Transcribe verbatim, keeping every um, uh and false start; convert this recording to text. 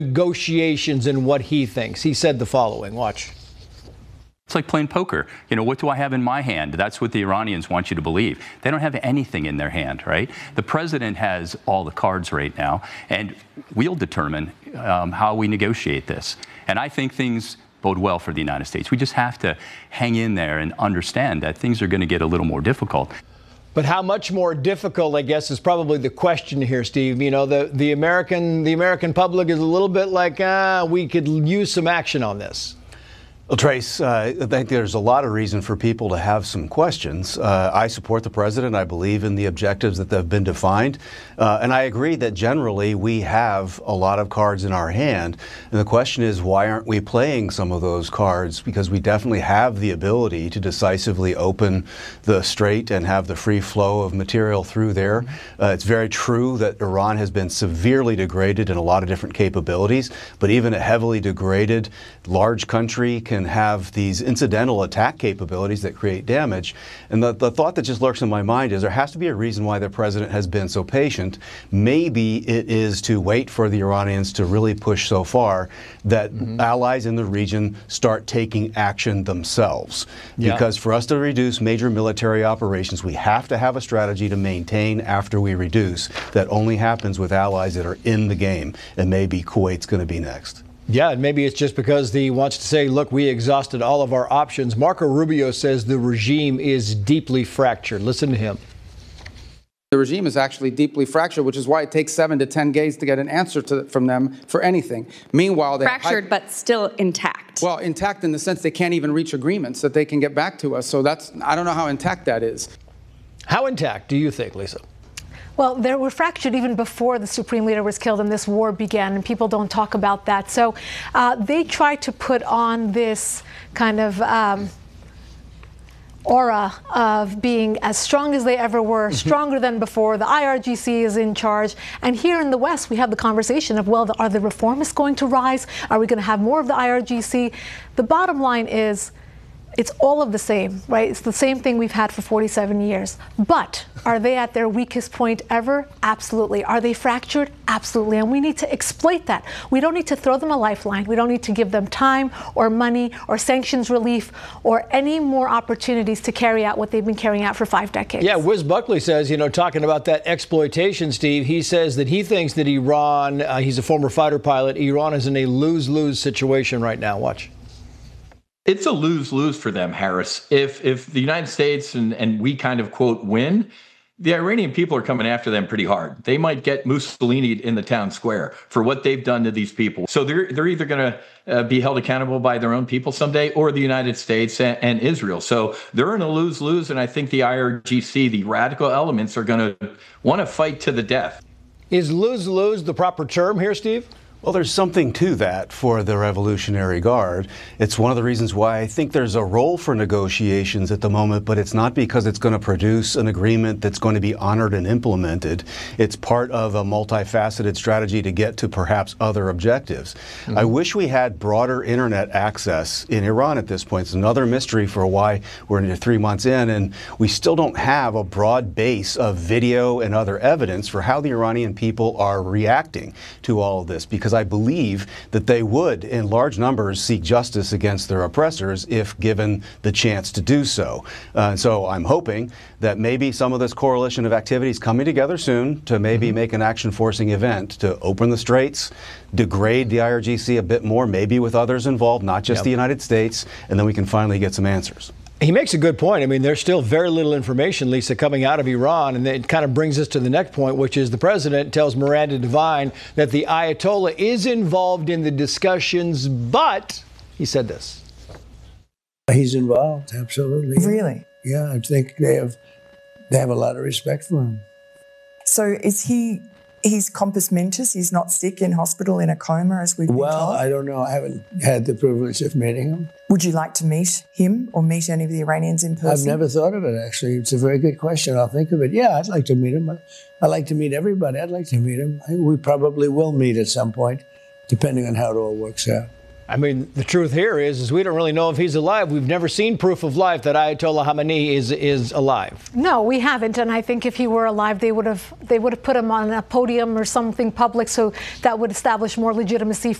negotiations and what he thinks. He said the following, watch. It's like playing poker. You know, what do I have in my hand? That's what the Iranians want you to believe. They don't have anything in their hand, right? The president has all the cards right now, and we'll determine um, how we negotiate this. And I think things bode well for the United States. We just have to hang in there and understand that things are going to get a little more difficult. But how much more difficult, I guess, is probably the question here, Steve. You know, the, the American the American public is a little bit like, ah, we could use some action on this. Well, Trace, uh, I think there's a lot of reason for people to have some questions. Uh, I support the president. I believe in the objectives that have been defined. Uh, and I agree that generally we have a lot of cards in our hand. And the question is, why aren't we playing some of those cards? Because we definitely have the ability to decisively open the strait and have the free flow of material through there. Uh, it's very true that Iran has been severely degraded in a lot of different capabilities, but even a heavily degraded large country can have these incidental attack capabilities that create damage. And the, the thought that just lurks in my mind is there has to be a reason why the president has been so patient. Maybe it is to wait for the Iranians to really push so far that mm-hmm. allies in the region start taking action themselves. Yeah. Because for us to reduce major military operations, we have to have a strategy to maintain after we reduce. That only happens with allies that are in the game. And maybe Kuwait's going to be next. Yeah, and maybe it's just because he wants to say, look, we exhausted all of our options. Marco Rubio says the regime is deeply fractured. Listen to him. The regime is actually deeply fractured, which is why it takes seven to ten days to get an answer to, from them for anything. Meanwhile, they're fractured, but still intact. Well, intact in the sense they can't even reach agreements that they can get back to us. So that's, I don't know how intact that is. How intact do you think, Lisa? Well, they were fractured even before the supreme leader was killed and this war began, and people don't talk about that. So uh, they try to put on this kind of um, aura of being as strong as they ever were, stronger than before. The I R G C is in charge. And here in the West, we have the conversation of, well, are the reformists going to rise? Are we going to have more of the I R G C? The bottom line is, it's all of the same, right? It's the same thing we've had for forty-seven years. But are they at their weakest point ever? Absolutely. Are they fractured? Absolutely. And we need to exploit that. We don't need to throw them a lifeline. We don't need to give them time or money or sanctions relief or any more opportunities to carry out what they've been carrying out for five decades. Yeah, Wiz Buckley says, you know, talking about that exploitation, Steve, he says that he thinks that Iran, uh, he's a former fighter pilot, Iran is in a lose-lose situation right now. Watch. It's a lose-lose for them, Harris. If if the United States and, and we kind of, quote, win, the Iranian people are coming after them pretty hard. They might get Mussolini in the town square for what they've done to these people. So they're they're either going to uh, be held accountable by their own people someday or the United States and, and Israel. So they're in a lose-lose, and I think the I R G C, the radical elements, are going to want to fight to the death. Is lose-lose the proper term here, Steve? Well, there's something to that for the Revolutionary Guard. It's one of the reasons why I think there's a role for negotiations at the moment, but it's not because it's going to produce an agreement that's going to be honored and implemented. It's part of a multifaceted strategy to get to perhaps other objectives. Mm-hmm. I wish we had broader internet access in Iran at this point. It's another mystery for why we're into three months in, and we still don't have a broad base of video and other evidence for how the Iranian people are reacting to all of this, because I believe that they would, in large numbers, seek justice against their oppressors if given the chance to do so. Uh, so I'm hoping that maybe some of this coalition of activities coming together soon to maybe mm-hmm. make an action-forcing event to open the straits, degrade the I R G C a bit more, maybe with others involved, not just yep. the United States, and then we can finally get some answers. He makes a good point. I mean, there's still very little information, Lisa, coming out of Iran. And it kind of brings us to the next point, which is the president tells Miranda Devine that the Ayatollah is involved in the discussions, but he said this. He's involved, absolutely. Really? Yeah, I think they have, they have a lot of respect for him. So is he... He's compos mentis, he's not sick in hospital in a coma as we've been well, told? I don't know. I haven't had the privilege of meeting him. Would you like to meet him or meet any of the Iranians in person? I've never thought of it, actually. It's a very good question. I'll think of it. Yeah, I'd like to meet him. I'd like to meet everybody. I'd like to meet him. We probably will meet at some point, depending on how it all works out. I mean, the truth here is, is we don't really know if he's alive. We've never seen proof of life that Ayatollah Khamenei is is alive. No, we haven't. And I think if he were alive, they would have they would have put him on a podium or something public, so that would establish more legitimacy